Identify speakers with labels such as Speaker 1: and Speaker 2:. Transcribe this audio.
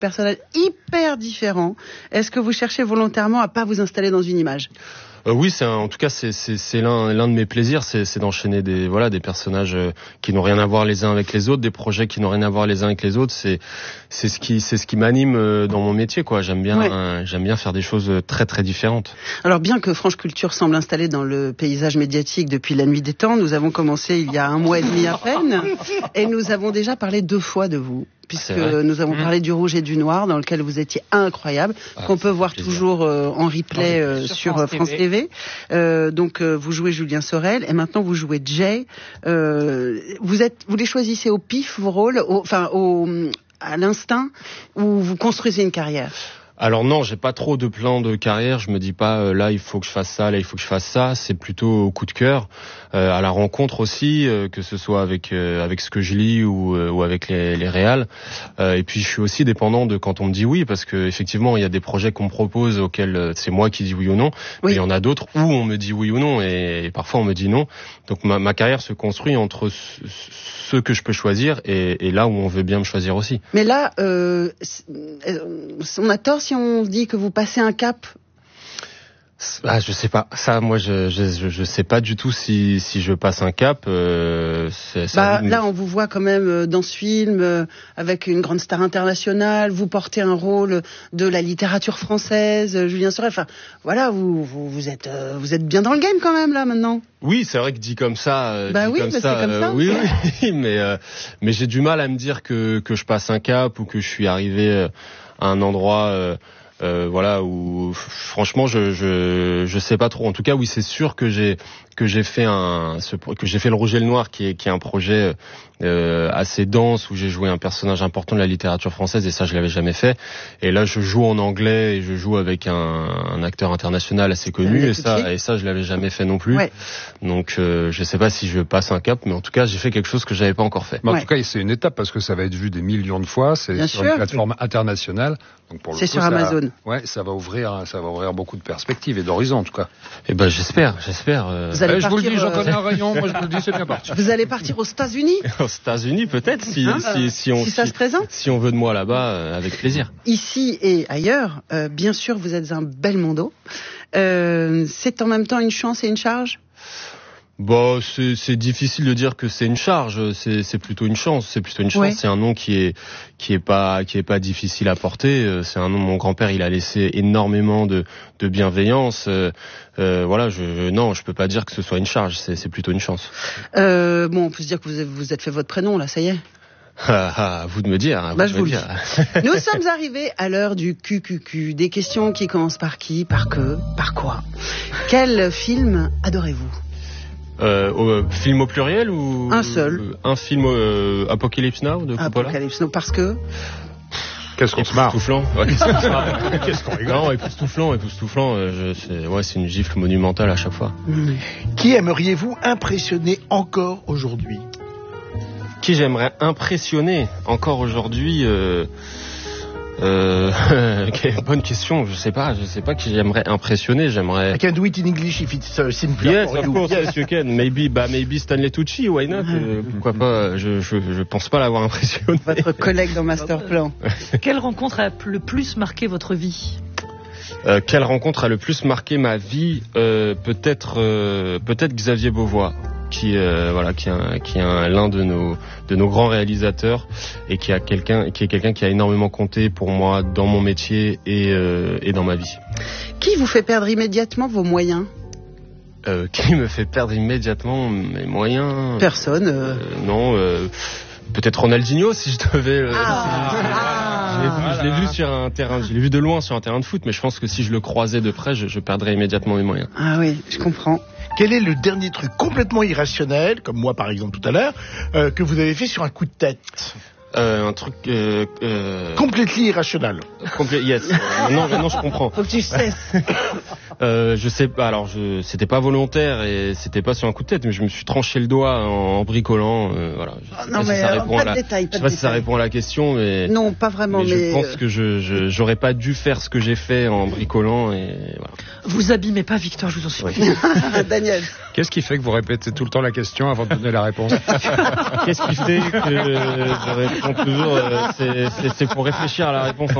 Speaker 1: personnages hyper différents. Est-ce que vous cherchez volontairement à pas vous installer dans une image ?
Speaker 2: Oui, en tout cas, c'est l'un de mes plaisirs, c'est d'enchaîner des personnages qui n'ont rien à voir les uns avec les autres, des projets qui n'ont rien à voir les uns avec les autres. C'est ce qui m'anime dans mon métier, quoi. J'aime bien faire des choses très très différentes.
Speaker 1: Alors, bien que France Culture semble installée dans le paysage médiatique depuis la nuit des temps, nous avons commencé il y a 1 mois et demi à peine, et nous avons déjà parlé 2 fois de vous. Puisque nous avons parlé du Rouge et du Noir, dans lequel vous étiez incroyable, qu'on peut voir toujours en replay sur France TV. Donc vous jouez Julien Sorel, et maintenant vous jouez Jay. Vous les choisissez au pif, vos rôles, à l'instinct, ou vous construisez une carrière ?
Speaker 2: Alors non, j'ai pas trop de plan de carrière. Je me dis pas là il faut que je fasse ça, là il faut que je fasse ça. C'est plutôt au coup de cœur, à la rencontre aussi, que ce soit avec ce que je lis ou avec les réals. Et puis je suis aussi dépendant de quand on me dit oui, parce que effectivement il y a des projets qu'on me propose auxquels c'est moi qui dis oui ou non. Oui. Mais il y en a d'autres où on me dit oui ou non, et parfois on me dit non. Donc ma carrière se construit entre ceux que je peux choisir et là où on veut bien me choisir aussi.
Speaker 1: Mais là, on a tort si on dit que vous passez un cap.
Speaker 2: Je sais pas. Ça, moi, je sais pas du tout si je passe un cap.
Speaker 1: Là, on vous voit quand même dans ce film avec une grande star internationale. Vous portez un rôle de la littérature française, Julien Sorel. Enfin, voilà, vous êtes bien dans le game quand même là maintenant.
Speaker 2: Oui, c'est vrai que dit comme ça.
Speaker 1: C'est comme ça.
Speaker 2: Oui, mais j'ai du mal à me dire que je passe un cap ou que je suis arrivé à un endroit. Où franchement je sais pas trop. En tout cas, oui, c'est sûr que j'ai fait le Rouge et le Noir qui est un projet assez dense où j'ai joué un personnage important de la littérature française, et ça je l'avais jamais fait. Et là je joue en anglais et je joue avec un acteur international assez connu, et ça je l'avais jamais fait non plus. Ouais. Donc je sais pas si je passe un cap, mais en tout cas j'ai fait quelque chose que j'avais pas encore fait.
Speaker 3: Mais en tout cas c'est une étape, parce que ça va être vu des millions de fois, c'est
Speaker 1: bien
Speaker 3: sur
Speaker 1: sûr.
Speaker 3: une plateforme internationale. Donc pour le
Speaker 1: c'est
Speaker 3: coup,
Speaker 1: sur Amazon.
Speaker 3: Ça va ouvrir beaucoup de perspectives et d'horizons en tout cas.
Speaker 2: Et j'espère.
Speaker 3: Je vous le dis, j'en connais un rayon, moi je vous le dis, c'est bien parti.
Speaker 1: Vous allez partir aux États-Unis ?
Speaker 2: Aux États-Unis peut-être, si
Speaker 1: ça se présente.
Speaker 2: Si on veut de moi là-bas, avec plaisir.
Speaker 1: Ici et ailleurs, bien sûr, vous êtes un Belmondo. C'est en même temps une chance et une charge ?
Speaker 2: C'est difficile de dire que c'est une charge, c'est plutôt une chance. Ouais. C'est un nom qui est pas difficile à porter. C'est un nom, mon grand-père, il a laissé énormément de bienveillance. Je peux pas dire que ce soit une charge, c'est plutôt une chance.
Speaker 1: On peut se dire que vous êtes fait votre prénom là, ça y est.
Speaker 2: À vous de me dire.
Speaker 1: Je vous le dis. Nous sommes arrivés à l'heure du QQQ, des questions qui commencent par qui, par que, par quoi. Quel film adorez-vous ?
Speaker 2: Film au pluriel ou
Speaker 1: un seul?
Speaker 2: Un film Apocalypse Now de Coppola.
Speaker 1: Apocalypse Now parce que
Speaker 3: qu'est-ce qu'on se marre.
Speaker 2: Époustouflant. Ouais, qu'est-ce qu'on rigole. Non, époustouflant. C'est une gifle monumentale à chaque fois.
Speaker 4: Qui aimeriez-vous impressionner encore aujourd'hui?
Speaker 2: Qui j'aimerais impressionner encore aujourd'hui? Bonne question. Je sais pas qui j'aimerais impressionner.
Speaker 4: I can do it in English if it's simpler.
Speaker 2: Yes, of course, yes, you can. Maybe Stanley Tucci, why not? Pourquoi pas? Je pense pas l'avoir impressionné.
Speaker 1: Votre collègue dans Masterplan.
Speaker 5: Quelle rencontre a le plus marqué votre vie?
Speaker 2: Quelle rencontre a le plus marqué ma vie? Peut-être Xavier Beauvois, qui est l'un de nos grands réalisateurs, et qui est quelqu'un qui a énormément compté pour moi dans mon métier et dans ma vie.
Speaker 1: Qui vous fait perdre immédiatement vos moyens?
Speaker 2: Qui me fait perdre immédiatement mes moyens?
Speaker 1: Personne.
Speaker 2: Non. Peut-être Ronaldinho, si je devais. Je l'ai vu sur un terrain. Je l'ai vu de loin sur un terrain de foot, mais je pense que si je le croisais de près, je perdrais immédiatement mes moyens.
Speaker 1: Ah oui, je comprends.
Speaker 4: Quel est le dernier truc complètement irrationnel, comme moi par exemple tout à l'heure, que vous avez fait sur un coup de tête?
Speaker 2: Un truc
Speaker 4: completely irrationnel.
Speaker 2: Yes. Non, je comprends.
Speaker 1: Faut que tu cesses.
Speaker 2: Je sais pas. Alors, c'était pas volontaire et c'était pas sur un coup de tête, mais je me suis tranché le doigt en bricolant. Voilà. Je sais pas si ça répond à la question, mais
Speaker 1: non, pas vraiment. Mais
Speaker 2: je pense que j'aurais pas dû faire ce que j'ai fait en bricolant et voilà.
Speaker 5: Vous abîmez pas Victor, je vous en supplie.
Speaker 1: Daniel.
Speaker 3: Qu'est-ce qui fait que vous répétez tout le temps la question avant de donner la réponse?
Speaker 2: Qu'est-ce qui fait que je réponds toujours? C'est pour réfléchir à la réponse.